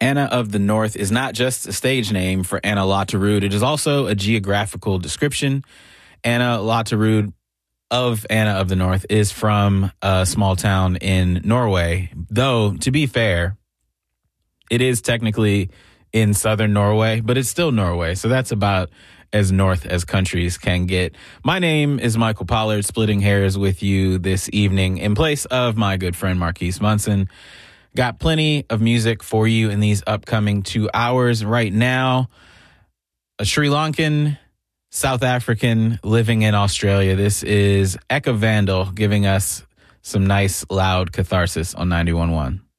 Anna of the North is not just a stage name for Anna Latterud. It is also a geographical description. Anna Latterud of Anna of the North is from a small town in Norway. Though, to be fair, it is technically in southern Norway, but it's still Norway. So that's about as north as countries can get. My name is Michael Pollard, splitting hairs with you this evening in place of my good friend Marquise Munson. Got plenty of music for you in these upcoming 2 hours. Right now, a Sri Lankan, South African living in Australia. This is Eka Vandal giving us some nice, loud catharsis on 91.1.